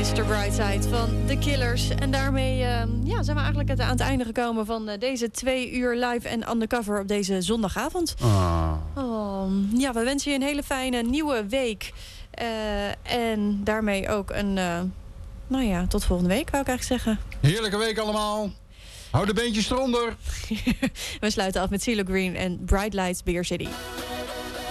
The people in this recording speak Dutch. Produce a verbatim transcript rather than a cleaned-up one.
mister Brightside van The Killers. En daarmee uh, ja, zijn we eigenlijk aan het einde gekomen van uh, deze twee uur live en undercover op deze zondagavond. Ah. Oh, ja, we wensen je een hele fijne nieuwe week. Uh, en daarmee ook een, uh, nou ja, tot volgende week wou ik eigenlijk zeggen. Heerlijke week allemaal. Hou de beentjes eronder. We sluiten af met CeeLo Green en Bright Lights Beer City.